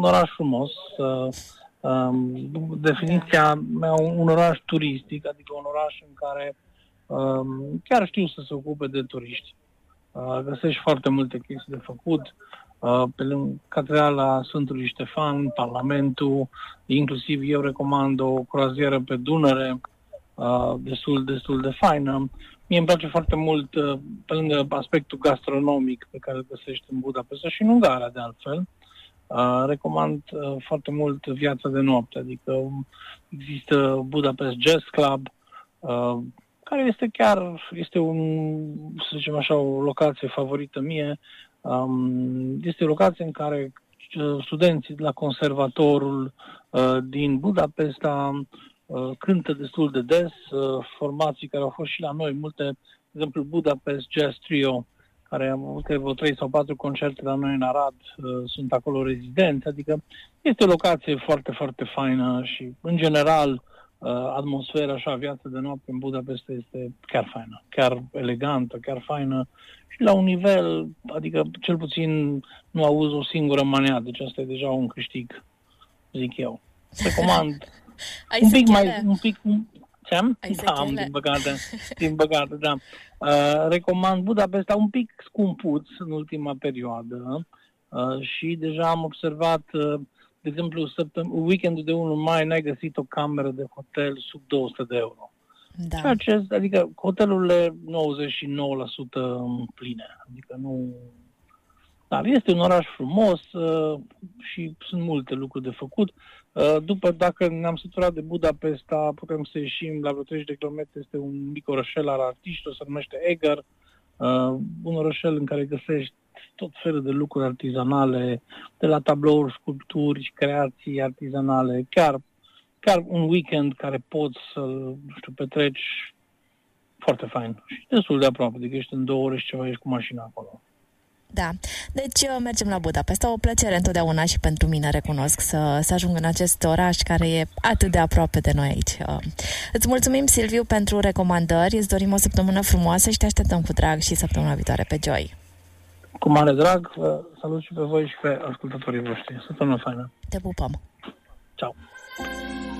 un oraș frumos. Definiția mea, un oraș turistic, adică un oraș în care chiar știu să se ocupe de turiști. Găsești foarte multe chestii de făcut. Pe lângă Catedrala Sfântului Ștefan, Parlamentul, inclusiv eu recomand o croazieră pe Dunăre, destul de faină. Mie îmi place foarte mult, pe lângă aspectul gastronomic pe care îl găsești în Budapesta și în Ungaria, de altfel, recomand foarte mult viața de noapte, adică există Budapest Jazz Club, care este să zicem așa, o locație favorită mie. Este o locație în care studenții de la conservatorul din Budapesta cântă destul de des, formații care au fost și la noi, multe, de exemplu Budapest Jazz Trio, care am avut vreo 3 sau 4 concerte la noi în Arad, sunt acolo rezidenți, adică este o locație foarte, foarte faină și, în general, atmosfera, așa, viața de noapte în Budapesta este chiar faină, chiar elegantă, chiar faină și la un nivel, adică cel puțin nu auzi o singură manea, deci asta e deja un câștig, zic eu. Recomand din păcate, da. Recomand Budapesta un pic scumpuț în ultima perioadă și deja am observat, de exemplu, weekendul de 1 mai n-ai găsit o cameră de hotel sub 200 de euro. Da. Adică hotelurile 99% pline. Adică nu... Dar este un oraș frumos și sunt multe lucruri de făcut. Dacă ne-am săturat de Budapesta, putem să ieșim la vreo 30 de kilometri, este un mic orășel al artiștilor, se numește Eger, un orășel în care găsești tot felul de lucruri artizanale, de la tablouri, sculpturi, creații artizanale, chiar un weekend care poți să, petreci foarte fain și destul de aproape, adică ești în 2 ore și ceva, ești cu mașina acolo. Da, deci mergem la Budapesta, o plăcere întotdeauna și pentru mine, recunosc, să ajung în acest oraș care e atât de aproape de noi aici. Îți mulțumim, Silviu, pentru recomandări, îți dorim o săptămână frumoasă și te așteptăm cu drag și săptămâna viitoare pe Joy. Cu mare drag, vă salut și pe voi și pe ascultătorii voștri. Săptămână faină. Te pupăm. Ciao.